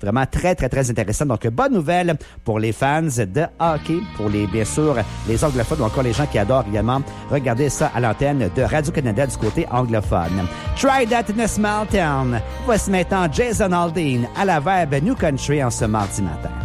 Vraiment très, très, très intéressant. Donc, bonne nouvelle pour les fans de hockey, pour les, bien sûr, les anglophones ou encore les gens qui adorent également regarder ça à l'antenne de Radio-Canada du côté anglophone. Try That in a Small Town. Voici maintenant Jason Aldean à la verbe New Country en ce mardi matin.